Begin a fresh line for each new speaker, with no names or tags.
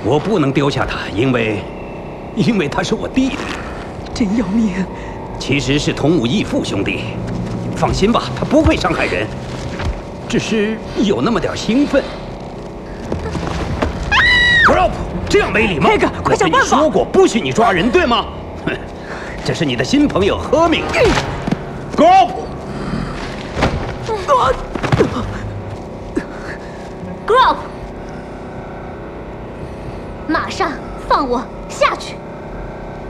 我不能丢下他，因为他是我弟弟。
真要命！
其实是同母异父兄弟。放心吧，他不会伤害人，只是有那么点兴奋。Grop， 这样没礼貌！
这个，快想办法！
我跟你说过不许你抓人，对吗？哼，这是你的新朋友赫敏。
Grop， 马上放我！